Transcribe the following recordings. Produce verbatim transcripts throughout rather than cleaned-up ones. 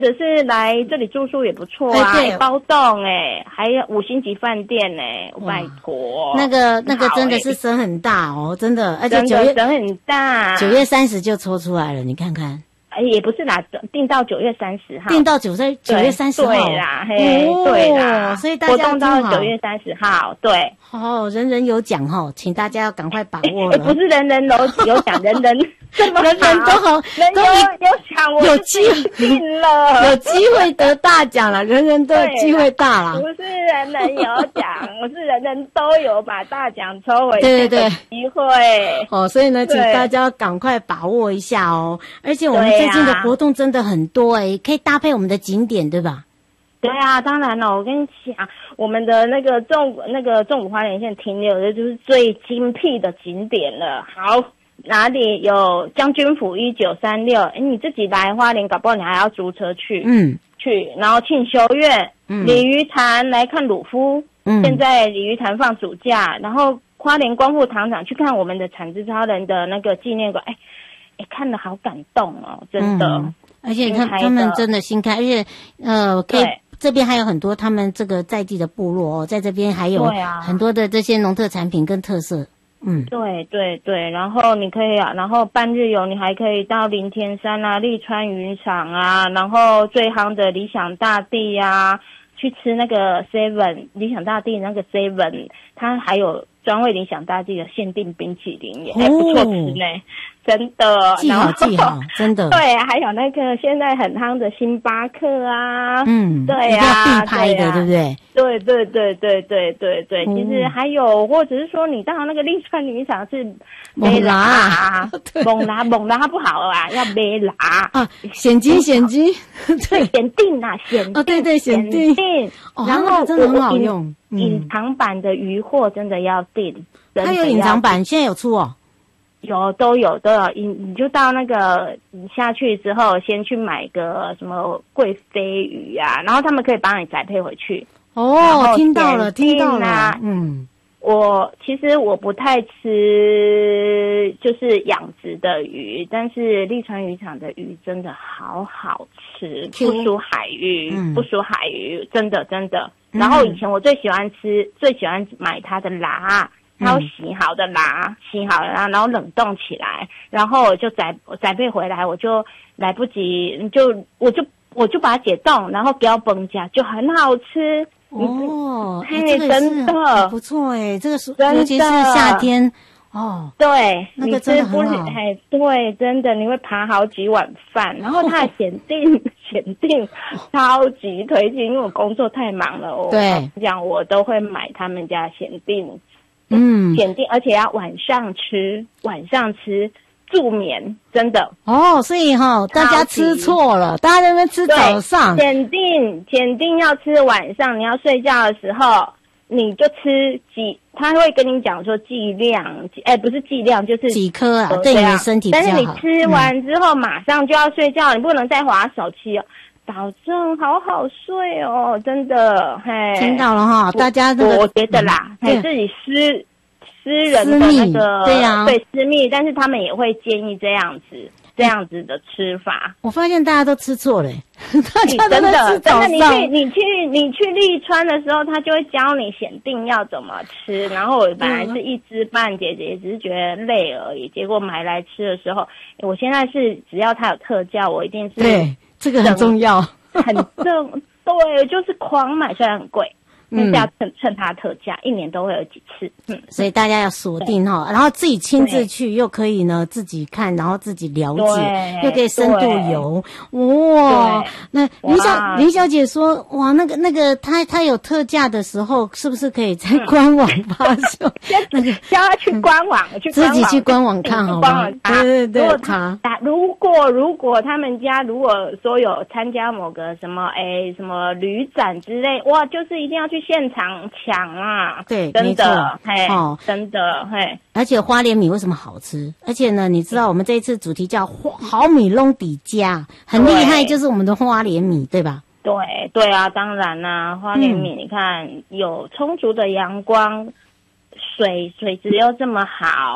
者是来这里住宿也不错啊， 哎对包栋哎，还有五星级饭店哎，拜托， 那个那个真的是省很大哦，真的，而且真九月的省很大， 九月三十就抽出来了，你看看。 哎，也不是啦，定到九月三十号， 定到九月九月三十号， 对啦，嘿， 哦、 对啦， 所以大家活动到九月三十号，对， 哦，人人有奖哈，请大家要赶快把握了。 了。 不是人人有有奖，人人这么人人都好， 人都有有奖，我有机会定了， 有机会得大奖了，人人都有机会大了。 不是人人有奖，我是人人都有把大奖抽回对对对机会。 哦，所以呢，请大家赶快把握一下哦。而且我们最近的活动真的很多诶、可以搭配我们的景点，对吧？ 对啊，当然了，我跟你讲，我们的那个纵那个纵谷花莲县停留的就是最精辟的景点了。好，哪里有将军府一九三六？哎，你自己来花莲，搞不好你还要租车去。 嗯， 去，然后庆修院、嗯、鲤鱼潭来看鲁夫。嗯，现在鲤鱼潭放暑假，然后花莲光复糖厂去看我们的产之超人的那个纪念馆。哎，哎，看得好感动哦，真的。嗯， 而且他他们真的新开，而且呃，可以这边还有很多他们这个在地的部落哦，在这边还有很多的这些农特产品跟特色。嗯， 对对对，然后你可以啊，然后半日游你还可以到林田山啊、立川渔场啊，然后最夯的理想大地啊，去吃那个 seven 理想大地那个 seven， 它还有专为理想大地的限定冰淇淋也还不错吃呢。真的， 记好记好，真的。 对，还有那个现在很夯的星巴克啊， 嗯， 对啊， 一定要必拍的， 对, 啊、对不对？ 对对对对对对对，嗯、其实还有，或者是说你到那个立川渔场是猛拉， 猛拉猛拉不好啊，要没拉啊，险金险金， 对，险定啊，险定， 哦对对险定， 哦，然后真的很好用， 隐藏版的鱼货真的要订， 它有隐藏版，现在有出哦。 有都有都有，你你就到那个你下去之后，先去买个什么贵妃鱼啊，然后他们可以帮你宅配回去。 哦，听到了，听到了。嗯， 我其实我不太吃就是养殖的鱼，但是立川渔场的鱼真的好好吃，不输海鱼，嗯、不输海鱼，真的真的。然后以前我最喜欢吃，嗯、最喜欢买它的蛤。它有洗好的啦，洗好了，然后冷冻起来，然后我就宅宅配回来，我就来不及，就我就我就把它解冻，然后不要崩架，就很好吃。 哦， 嘿，欸、真的不错哎，这个是尤其是夏天哦， 对， 那个真的很好。 哎，对，真的你会扒好几碗饭，然后它的限定限定超级推荐，因为我工作太忙了，我对讲我都会买他们家限定。 嗯， 限定，而且要晚上吃，晚上吃助眠，真的哦。所以哈、哦，大家吃错了，大家在那边吃早上。 限定限定要吃晚上，你要睡觉的时候，你就吃几，他会跟你讲说剂量，哎，不是剂量，就是几颗啊，对你的身体比较好。 但是你吃完之后、嗯、马上就要睡觉，你不能再滑手机哦。保证好好睡哦，真的，嘿， 听到了哈，大家那个， 我觉得啦，嘿，自己私私人的那个， 对呀、啊， 对私密，但是他们也会建议这样子，这样子的吃法。 我发现大家都吃错了，大家都在吃早上。真的，你去你去你去立川的时候，他就会教你选定要怎么吃。然后我本来是一知半解，也只是觉得累而已。结果买来吃的时候，我现在是只要它有特价，我一定是对。这个很重要， 很正，对，就是狂买，虽然很贵，但是要趁趁它特价，一年都会有几次，嗯， 所以大家要锁定哈，然后自己亲自去，又可以呢自己看，然后自己了解，又可以深度游，哇！那林小林小姐说，哇，那个那个，她她有特价的时候，是不是可以在官网发售？ 那个叫她去官网，去自己去官网看好吗？对对对， 如果他如果如果他们家如果说有参加某个什么哎什么旅展之类，哇，就是一定要去现场抢啊！ 对， 真的，嘿， 哦， 真的，嘿。 而且花莲米为什么好吃？而且呢，你知道我们这一次主题叫好米弄底家，很厉害，就是我们的花莲米，对吧？ 对对啊，当然啦、啊，花莲米、嗯、你看有充足的阳光，水水质又这么好，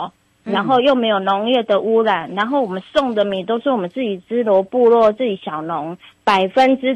然后又没有农业的污染，然后我们送的米都是我们自己支罗部落自己小农百分之